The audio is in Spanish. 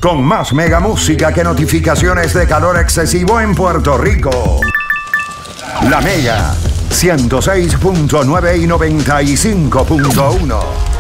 con más mega música que notificaciones de calor excesivo en Puerto Rico. La Mega 106.9 y 95.1.